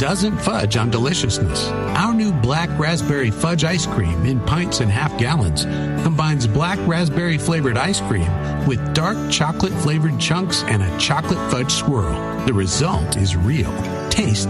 doesn't fudge on deliciousness. Our new Black Raspberry Fudge ice cream in pints and half gallons combines black raspberry flavored ice cream with dark chocolate flavored chunks and a chocolate fudge swirl. The result is real. Taste